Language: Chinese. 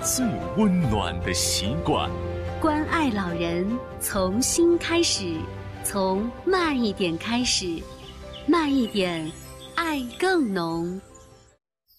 最温暖的习惯。 关爱老人，从心开始，从慢一点开始，慢一点，爱更浓。